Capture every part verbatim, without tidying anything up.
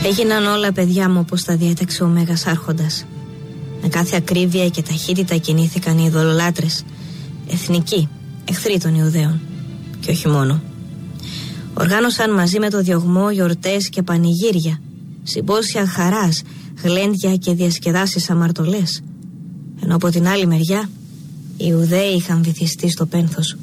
Έγιναν όλα, παιδιά μου, όπως τα διέταξε ο Μέγας Άρχοντας. Με κάθε ακρίβεια και ταχύτητα κινήθηκαν οι ειδωλολάτρες, εθνικοί, εχθροί των Ιουδαίων. Και όχι μόνο. Οργάνωσαν μαζί με το διωγμό γιορτές και πανηγύρια, συμπόσια χαράς, γλέντια και διασκεδάσεις αμαρτωλές. Ενώ από την άλλη μεριά οι Ιουδαίοι είχαν βυθιστεί στο πένθος.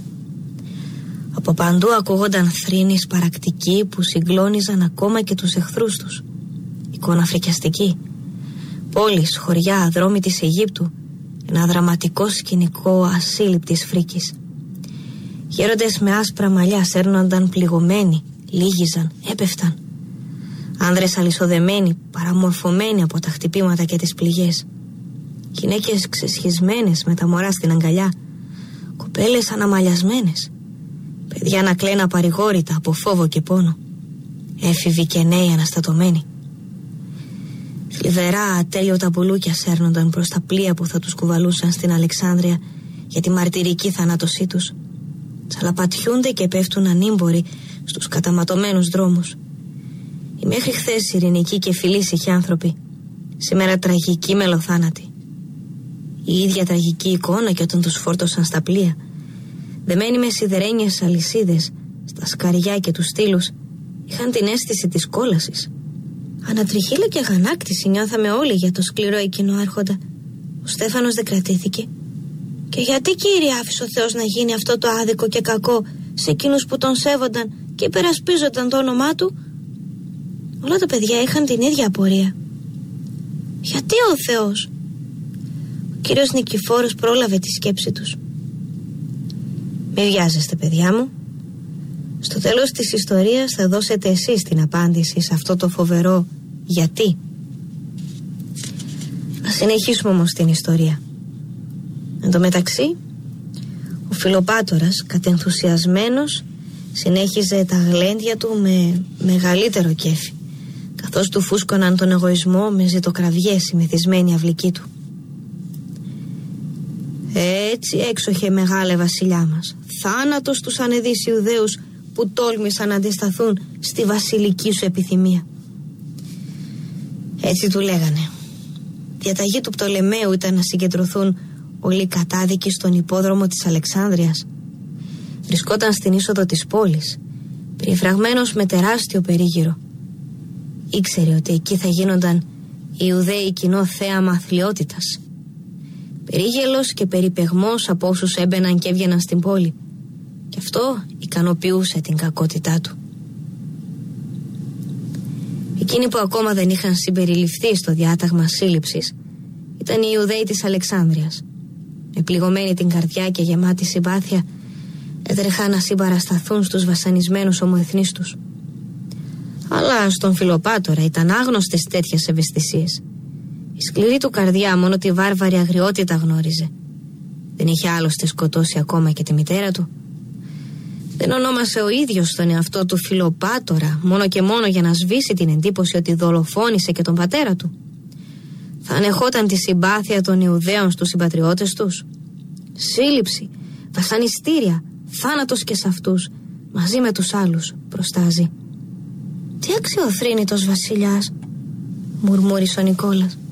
Από παντού ακούγονταν θρήνη παρακτικοί που συγκλώνιζαν ακόμα και τους εχθρούς τους. Εικόνα φρικιαστική. Πόλεις, χωριά, δρόμοι της Αιγύπτου. Ένα δραματικό σκηνικό ασύλληπτης φρίκης. Γέροντες με άσπρα μαλλιά σέρνονταν πληγωμένοι, λύγιζαν, έπεφταν. Άνδρες αλυσοδεμένοι, παραμορφωμένοι από τα χτυπήματα και τις πληγές. Γυναίκες ξεσχισμένες με τα μωρά στην αγκαλιά. Κοπέλες αναμαλιασμένες. Παιδιά να κλαίνουν απαρηγόρητα από φόβο και πόνο. Έφηβοι και νέοι αναστατωμένοι. Θλιβερά ατέλειωτα πουλούκια σέρνονταν προς τα πλοία που θα τους κουβαλούσαν στην Αλεξάνδρεια για τη μαρτυρική θανάτωσή τους. Τσαλαπατιούνται και πέφτουν ανήμποροι στους καταματωμένους δρόμους. Οι μέχρι χθες ειρηνικοί και φιλήσυχοι άνθρωποι, σήμερα τραγικοί μελοθάνατοι. Η ίδια τραγική εικόνα και όταν τους φόρτωσαν στα πλοία, δεμένοι με σιδερένιες αλυσίδες στα σκαριά και τους στήλους, είχαν την αίσθηση της κόλασης. Ανατριχύλα και αγανάκτηση νιώθαμε όλοι για το σκληρό εκείνο άρχοντα. Ο Στέφανος δεν κρατήθηκε. Και γιατί, Κύριε, άφησε ο Θεός να γίνει αυτό το άδικο και κακό σε εκείνους που τον σέβονταν και υπερασπίζονταν το όνομά του? Όλα τα παιδιά είχαν την ίδια απορία. Γιατί ο Θεός? Ο κύριος Νικηφόρος πρόλαβε τη σκέψη τους. Μη βιάζεστε, παιδιά μου. Στο τέλος της ιστορίας θα δώσετε εσείς την απάντηση σε αυτό το φοβερό γιατί. Ας συνεχίσουμε όμως την ιστορία. Εν τω μεταξύ, ο Φιλοπάτορας, κατενθουσιασμένος, συνέχιζε τα γλέντια του με μεγαλύτερο κέφι, καθώς του φούσκωναν τον εγωισμό με ζητοκραυγές οι μεθυσμένοι αυλικοί του. Έτσι έξοχε μεγάλε βασιλιά μας, θάνατος τους ανεδείς Ιουδαίους που τόλμησαν να αντισταθούν στη βασιλική σου επιθυμία. Έτσι του λέγανε. Διαταγή του Πτολεμαίου ήταν να συγκεντρωθούν όλοι οι κατάδικοι στον υπόδρομο της Αλεξάνδρειας. Βρισκόταν στην είσοδο της πόλης, περιφραγμένος με τεράστιο περίγυρο. Ήξερε ότι εκεί θα γίνονταν οι Ιουδαίοι κοινό θέαμα αθλιότητας. Περίγελος και περιπεγμός από όσους έμπαιναν και έβγαιναν στην πόλη. Και αυτό ικανοποιούσε την κακότητά του. Εκείνοι που ακόμα δεν είχαν συμπεριληφθεί στο διάταγμα σύλληψης ήταν οι Ιουδαίοι της Αλεξάνδρειας. Με πληγωμένη την καρδιά και γεμάτη συμπάθεια έτρεχαν να συμπαρασταθούν στους βασανισμένους ομοεθνείς τους. Αλλά στον Φιλοπάτορα ήταν άγνωστες τέτοιες ευαισθησίες. Η σκληρή του καρδιά μόνο τη βάρβαρη αγριότητα γνώριζε. Δεν είχε άλλωστε σκοτώσει ακόμα και τη μητέρα του. Δεν ονόμασε ο ίδιος τον εαυτό του Φιλοπάτορα μόνο και μόνο για να σβήσει την εντύπωση ότι δολοφόνησε και τον πατέρα του. Θα ανεχόταν τη συμπάθεια των Ιουδαίων στους συμπατριώτες τους? Σύλληψη, βασανιστήρια, θάνατος και σε αυτούς, μαζί με τους άλλους, προστάζει. Τι αξιοθρήνητος βασιλιάς, μουρμούρισε ο Νικόλας.